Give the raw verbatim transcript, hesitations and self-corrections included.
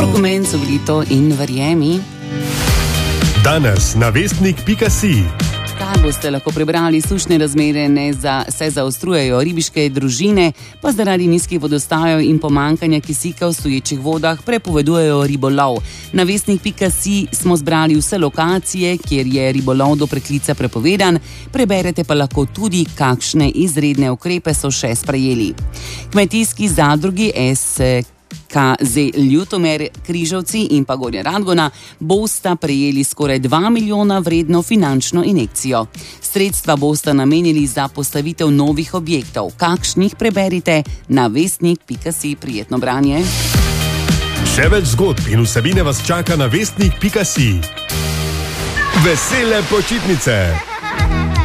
Argument so bili to in verjemi. Danes na vestnik pika si. Kaj boste lahko prebrali, sušne razmere ne za, se zaostrujejo, ribiške družine pa zaradi nizkih vodostajev in pomankanja kisika v stoječih vodah prepovedujejo ribolov. Na vestnik pika si smo zbrali vse lokacije, kjer je ribolov do preklica prepovedan, preberete pa lahko tudi, kakšne izredne ukrepe so še sprejeli. Kmetijski zadrugi S K Z Ljutomer, Križevci in pa Gornja Radgona bosta prejeli skoraj dva milijona vredno finančno injekcijo. Sredstva bosta namenili za postavitev novih objektov. Kakšnih preberite na vestnik pika si. Prijetno branje. Še več zgodb in vsebine vas čaka na vestnik pika si. Vesele počitnice!